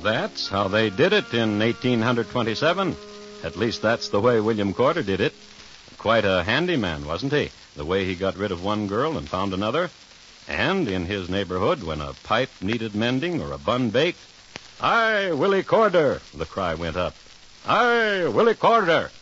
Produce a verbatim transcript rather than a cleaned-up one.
That's how they did it in eighteen twenty-seven. At least that's the way William Corder did it. Quite a handy man, wasn't he? The way he got rid of one girl and found another. And in his neighborhood, when a pipe needed mending or a bun baked, "Aye, Willie Corder," the cry went up. "Aye, Willie Corder."